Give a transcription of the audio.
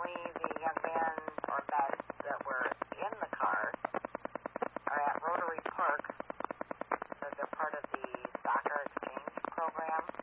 me the young men or men that were in the car are at Rotary Park. So they're part of the soccer exchange program.